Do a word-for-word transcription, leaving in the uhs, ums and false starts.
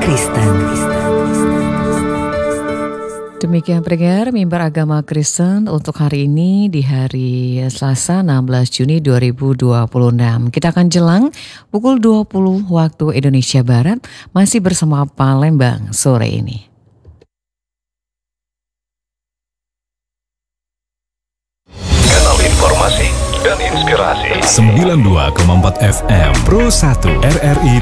Kristen. Demikian pendengar Mimbar Agama Kristen untuk hari ini di hari Selasa enam belas Juni dua ribu dua puluh enam. Kita akan jelang pukul dua puluh waktu Indonesia Barat masih bersama Palembang sore ini. Kanal informasi dan inspirasi sembilan puluh dua koma empat F M Pro satu R R I